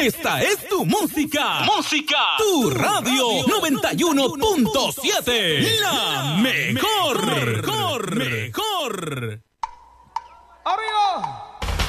Esta es tu música. Música. Tu radio 91.7. La mejor. Mejor.